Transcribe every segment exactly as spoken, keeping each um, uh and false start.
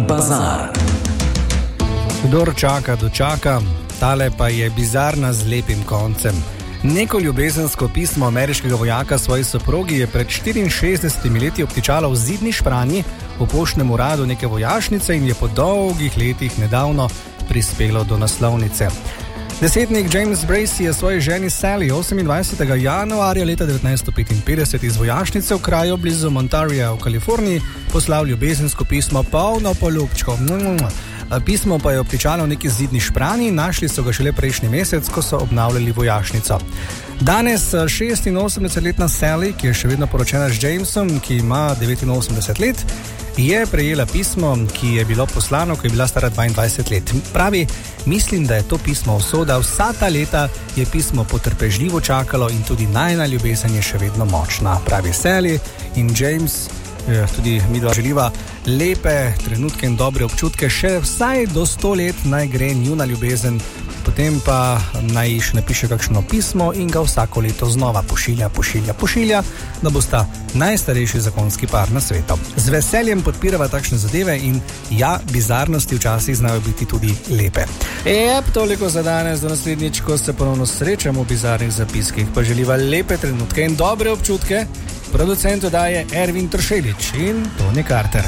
bazar. Kdor čaka, dočaka, tale pa je bizarna z lepim koncem. Neko ljubezensko pismo ameriškega vojaka svoji soprogi je pred štiriinšestdesetimi leti obtičalo v zidni špranji v poštnem uradu neke vojašnice in je po dolgih letih nedavno prispelo do naslovnice. Desetnik James Bracey je svoji ženi Sally osemindvajsetega januarja leta devetnajststo petinpetdeset iz vojašnice v kraju blizu Montarija v Kaliforniji poslal ljubezensko pismo polno poljubčkov. Pismo pa je obtičalo v neki zidni špranji, našli so ga šele prejšnji mesec, ko so obnavljali vojašnico. Danes šestinosemdesetletna Sally, ki je še vedno poročena z Jamesom, ki ima devetinosemdeset let, je prejela pismo, ki je bilo poslano, ko je bila stara dvaindvajset let. Pravi, mislim, da je to pismo usoda, vsa ta leta je pismo potrpežljivo čakalo in tudi najina ljubezen je še vedno močna. Pravi Sally in James, tudi midva želiva lepe trenutke in dobre občutke, še vsaj do sto let naj gre njuna ljubezen, potem pa naj še napiše kakšno pismo in ga vsako leto znova pošilja, pošilja, pošilja, da bosta najstarejši zakonski par na svetu. Z veseljem podpirava takšne zadeve in ja, bizarnosti včasih znajo biti tudi lepe. Ep, toliko za danes, do naslednjič, ko se ponovno srečamo v bizarnih zapiskih, pa želiva lepe trenutke in dobre občutke. Producent oddaje Ervin Tršelič in Tony Carter.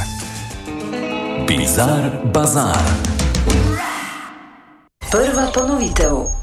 Bizar bazar. Prva ponovitev.